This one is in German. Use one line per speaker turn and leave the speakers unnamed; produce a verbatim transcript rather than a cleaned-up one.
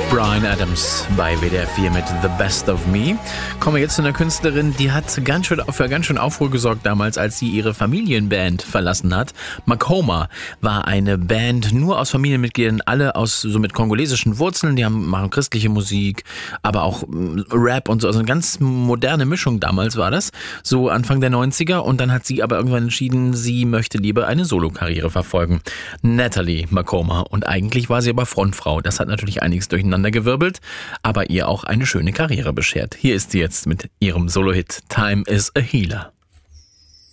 Bryan Adams bei W D R vier mit The Best of Me. Kommen wir jetzt zu einer Künstlerin, die hat ganz schön, für ganz schön Aufruhr gesorgt damals, als sie ihre Familienband verlassen hat. Makoma war eine Band nur aus Familienmitgliedern, alle aus so mit kongolesischen Wurzeln. Die haben, machen christliche Musik, aber auch Rap und so. Also eine ganz moderne Mischung damals war das, so Anfang der neunziger. Und dann hat sie aber irgendwann entschieden, sie möchte lieber eine Solokarriere verfolgen. Natalie Makoma. Und eigentlich war sie aber Frontfrau. Das hat natürlich einiges durcheinander gewirbelt, aber ihr auch eine schöne Karriere beschert. Hier ist sie jetzt mit ihrem Solo-Hit Time is a Healer.